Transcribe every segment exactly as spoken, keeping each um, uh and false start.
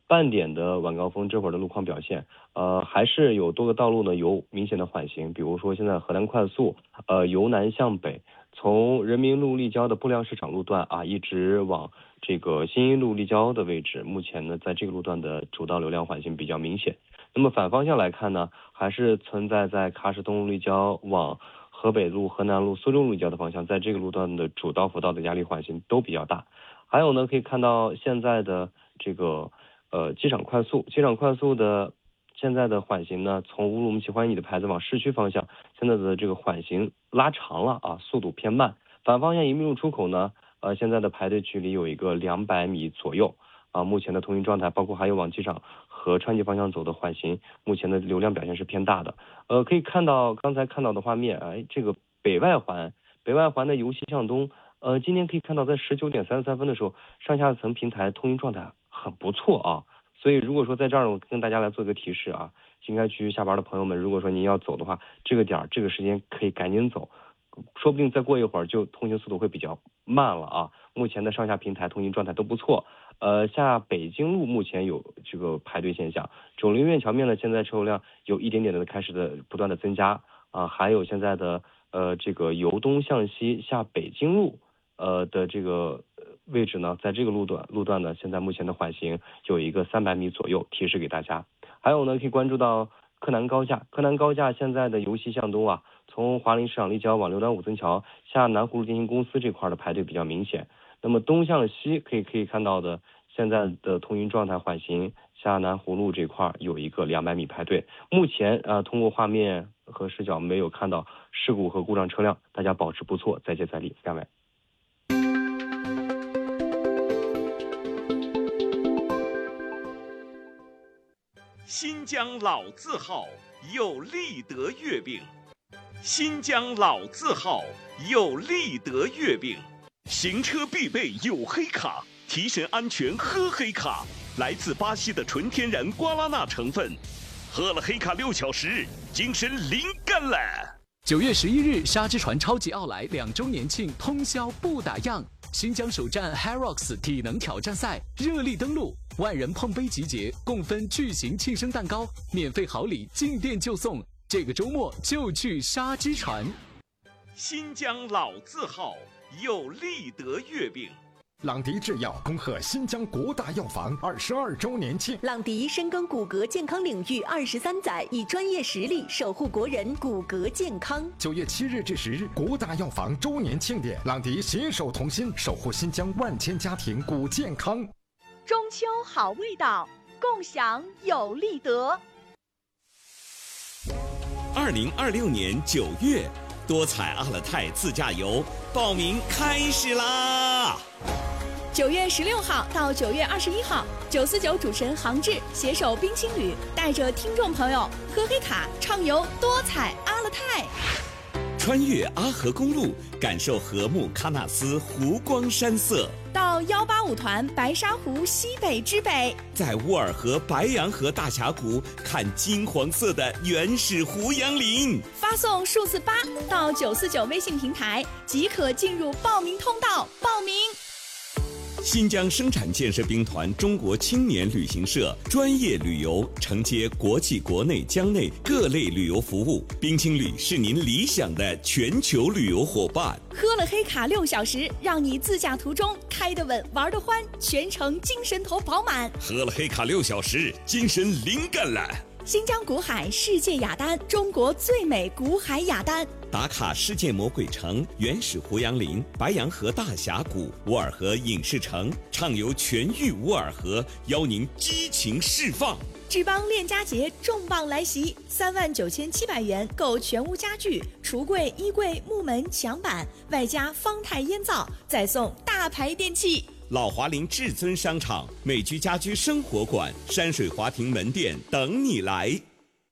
半点的晚高峰这会儿的路况表现，呃，还是有多个道路呢有明显的缓行，比如说现在河南快速，呃，由南向北，从人民路立交的布料市场路段啊，一直往这个新一路立交的位置，目前呢，在这个路段的主道流量缓行比较明显。那么反方向来看呢，还是存在在喀什东路立交往河北路、河南路、苏州路立交的方向，在这个路段的主道辅道的压力缓行都比较大。还有呢，可以看到现在的这个呃机场快速，机场快速的现在的缓行呢，从乌鲁木齐欢迎你的牌子往市区方向，现在的这个缓行拉长了啊，速度偏慢。反方向宜宾路出口呢，呃，现在的排队距离有一个两百米左右啊，目前的通行状态，包括还有往机场和川籍方向走的缓行，目前的流量表现是偏大的。呃，可以看到刚才看到的画面，哎，这个北外环，北外环的由西向东，呃，今天可以看到在十九点三十三分的时候，上下层平台通行状态很不错啊。所以如果说在这儿，我跟大家来做个提示啊，新开区下班的朋友们，如果说您要走的话，这个点儿这个时间可以赶紧走，说不定再过一会儿就通行速度会比较慢了啊。目前的上下平台通行状态都不错，呃，下北京路目前有这个排队现象，肿瘤院桥面呢，现在车流量有一点点的开始的不断的增加啊，还有现在的呃这个由东向西下北京路呃的这个位置呢，在这个路段路段呢，现在目前的缓行有一个三百米左右，提示给大家。还有呢，可以关注到柯南高架，柯南高架现在的由西向东啊，从华林市场立交往六段五层桥下南湖路电信公司这块的排队比较明显。那么东向西可以可以看到的，现在的通行状态缓行下南湖路这块有一个两百米排队。目前啊、呃，通过画面和视角没有看到事故和故障车辆，大家保持不错，再接再厉，两位。 新疆老字号有立德月饼，新疆老字号有立德月饼，行车必备有黑卡，提神安全喝黑卡，来自巴西的纯天然瓜拉纳成分，喝了黑卡六小时，精神灵感了。 九月十一日，沙之船超级奥莱两周年庆通宵不打烊，新疆首站 Hyrox 体能挑战赛热力登陆，万人碰杯集结，共分巨型庆生蛋糕，免费好礼进店就送。这个周末就去沙之船。 新疆老字号有立德月饼。 朗迪制药恭贺新疆国大药房二十二周年庆。 朗迪深耕骨骼健康领域二十三载，以专业实力守护国人骨骼健康。 九月七日至十日，国大药房周年庆典，朗迪携手同心，守护新疆万千家庭骨健康。 中秋好味道，共享有立德。 二零二六年九月，多彩阿勒泰自驾游报名开始啦！ 九月十六号到九月二十一号，九四九主持人杭志携手冰青旅，带着听众朋友喝黑卡畅游多彩阿勒泰， 穿越阿河公路，感受禾木喀纳斯湖光山色， 到幺八五团白沙湖西北之北， 在乌尔河白洋河大峡谷看金黄色的原始胡杨林。 发送数字八到九四九微信平台，即可进入报名通道报名。 新疆生产建设兵团中国青年旅行社专业旅游，承接国际国内疆内各类旅游服务。冰青旅是您理想的全球旅游伙伴。 喝了黑卡六小时，让你自驾途中开得稳，玩得欢，全程精神头饱满。 喝了黑卡六小时，精神灵感了。 新疆古海世界雅丹，中国最美古海雅丹。 打卡世界魔鬼城、原始胡杨林、白洋河大峡谷、乌尔河影视城，畅游全域乌尔河，邀您激情释放。 志邦链家节重磅来袭，三万九千七百元购全屋家具、橱柜、衣柜、木门、墙板，外加方太烟灶，再送大牌电器。 老华林至尊商场、美居家居生活馆、山水华庭门店等你来。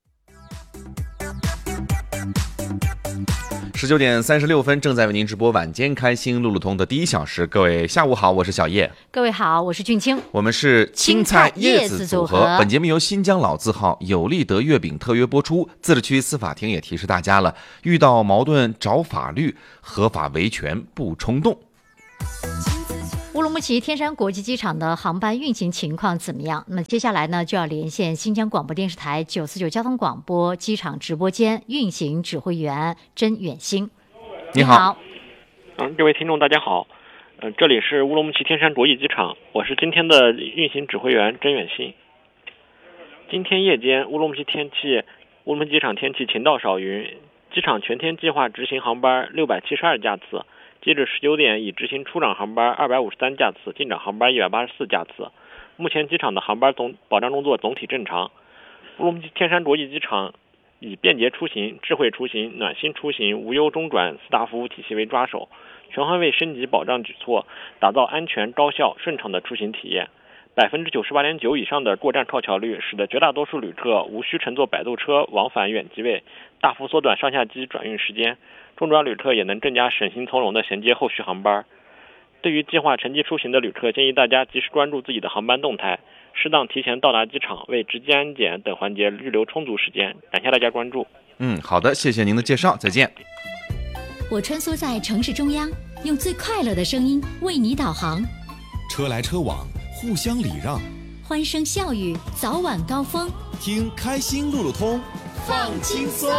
十九点三十六分，正在为您直播晚间开心路路通的第一小时。各位下午好，我是小叶。 各位好，我是俊清。 我们是青菜叶子组合。本节目由新疆老字号有立德月饼特约播出。自治区司法庭也提示大家了，遇到矛盾找法律，合法维权不冲动。 乌鲁木齐天山国际机场的航班运行情况怎么样？那么接下来呢，就要连线新疆广播电视台九四九交通广播机场直播间运行指挥员甄远星。 你好。 嗯，各位听众大家好，呃，这里是乌鲁木齐天山国际机场，我是今天的运行指挥员甄远星。今天夜间，乌鲁木齐天气，乌鲁木齐机场天气晴到少云，机场全天计划执行航班六百七十二架次。截至十九点，已执行出厂航班二百五十三架次，进展航班一百八十四架次。目前机场的航班总保障工作总体正常。乌鲁木齐天山国际机场以便捷出行、智慧出行、暖心出行、无忧中转四大服务体系为抓手，全方位升级保障举措，打造安全、高效、顺畅的出行体验。百分之九十八点九以上的过站靠桥率，使得绝大多数旅客无需乘坐摆渡车往返远机位，大幅缩短上下机转运时间。中转旅客也能更加省心从容地衔接后续航班。对于计划乘机出行的旅客，建议大家及时关注自己的航班动态，适当提前到达机场，为值机安检等环节预留充足时间。感谢大家关注。 嗯，好的，谢谢您的介绍，再见。 我穿梭在城市中央，用最快乐的声音为你导航。 车来车往，互相礼让， 欢声笑语，早晚高峰。 听开心路路通， 放轻松。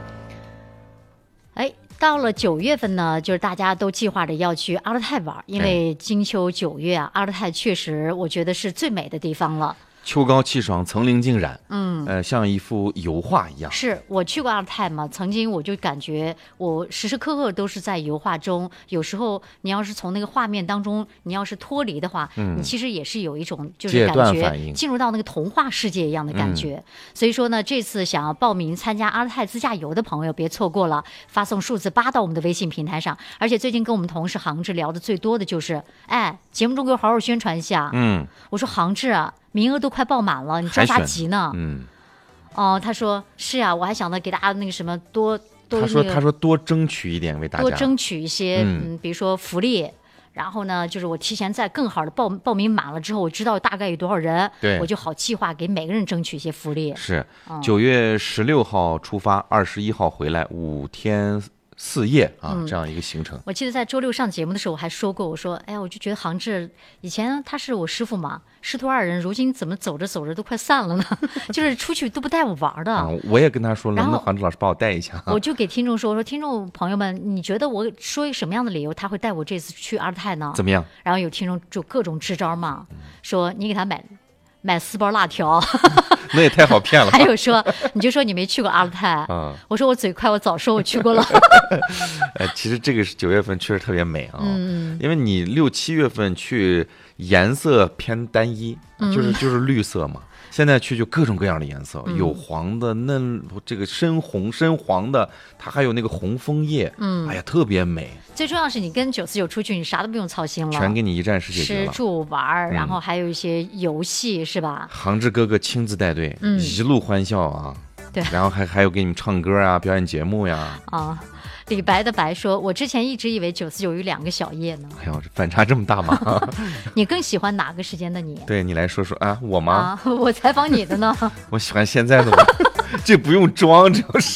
哎。到了九月份呢，就是大家都计划着要去阿勒泰玩，因为金秋九月啊，阿勒泰确实我觉得是最美的地方了。 秋高气爽，层林尽染， 嗯， 呃，像一幅油画一样。 是我去过阿勒泰嘛，曾经我就感觉我时时刻刻都是在油画中。有时候你要是从那个画面当中，你要是脱离的话，嗯，你其实也是有一种就是感觉进入到那个童话世界一样的感觉。嗯、所以说呢，这次想要报名参加阿勒泰自驾游的朋友，别错过了，发送数字八到我们的微信平台上。而且最近跟我们同事杭志聊的最多的就是，哎，节目中给我好好宣传一下。 嗯， 我说杭志啊。名额都快爆满了，你着啥急呢？ 嗯， 哦，他说是呀、啊，我还想着给大家那个什么多多、那个， 他说他说多争取一点为大家， 多争取一些，嗯，嗯比如说福利。然后呢，就是我提前在更好的报报名满了之后，我知道大概有多少人， 对， 我就好计划给每个人争取一些福利。 是九、嗯、月十六号出发，二十一号回来，五天。四夜啊、嗯，这样一个行程。 我记得在周六上节目的时候，我还说过，我说，哎呀，我就觉得杭志以前他是我师傅嘛，师徒二人，如今怎么走着走着都快散了呢？就是出去都不带我玩的。 啊、我也跟他说了，那杭志老师把我带一下。 我就给听众说，我说听众朋友们，你觉得我说一个什么样的理由，他会带我这次去阿勒泰呢？ 怎么样？ 然后有听众就各种支招嘛，说你给他买。买四包辣条， 那也太好骗了。 还有说，你就说你没去过阿勒泰， 嗯， 我说我嘴快，我早说我去过了。 呃，其实这个是九月份确实特别美啊， 嗯， 因为你六七月份去颜色偏单一， 嗯、 就是就是绿色嘛。现在去就各种各样的颜色， 嗯、 有黄的、嫩这个深红、深黄的，它还有那个红枫叶， 嗯， 哎呀，特别美。 最重要是你跟九四九出去，你啥都不用操心了， 全给你一站式解决了。 吃住玩、嗯，然后还有一些游戏，是吧？ 杭志哥哥亲自带队， 嗯， 一路欢笑啊。 对， 然后还还有给你们唱歌啊，表演节目呀。 啊。李白的白说：“我之前一直以为九四九有两个小夜呢。” 哎呦，这反差这么大吗？ 你更喜欢哪个时间的你？ 对你来说说啊，我吗？ 啊，我采访你的呢。 我喜欢现在的我，这不用装，这就是。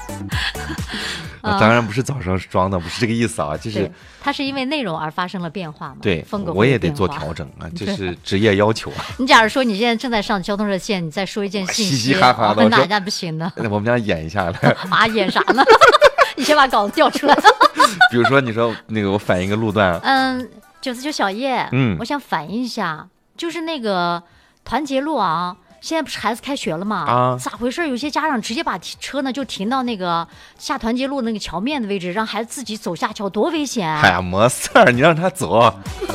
当然不是早上装的，不是这个意思啊，就是它是因为内容而发生了变化嘛。 对， 风格我也得做调整啊，这是职业要求啊。 你假如说你现在正在上交通热线，你再说一件信息， 嘻嘻哈哈的， 那那不行的。 我们俩演一下来。 啊，演啥呢？你先把稿子调出来。 比如说，你说那个我反映一个路段， 嗯，九四九小叶， 嗯， 我想反映一下，就是那个团结路啊。现在不是孩子开学了吗？ 啊， 咋回事？有些家长直接把车呢就停到那个下团结路那个桥面的位置，让孩子自己走下桥，多危险啊！ 哎呀，没事儿，你让他走，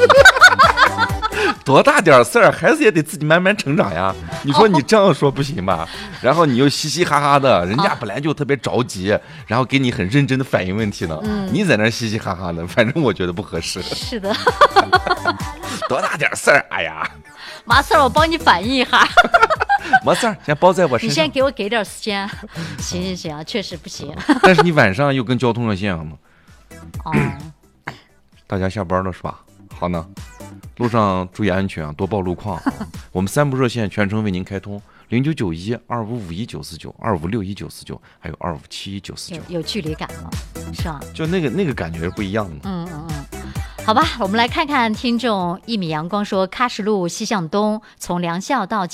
多大点事儿，孩子也得自己慢慢成长呀。你说你这样说不行吧？然后你又嘻嘻哈哈的，人家本来就特别着急，然后给你很认真的反映问题呢， 嗯、 你在那嘻嘻哈哈的，反正我觉得不合适。 是的， 多大点事儿？哎呀， 没事儿，我帮你反映一下。 没事儿，先包在我身上。 你先给我给点时间。行行行啊，确实不行。 但是你晚上又跟交通热线嘛。 哦。 大家下班了是吧？好呢，路上注意安全啊，多报路况、啊。我们三部热线全程为您开通，零九九一二五五一九四九、二五六一九四九，还有二五七一九四九。 有距离感了，是吧？ 就那个那个感觉是不一样的。 嗯嗯嗯。 好吧，我们来看看听众一米阳光说，喀什路西向东，从良校到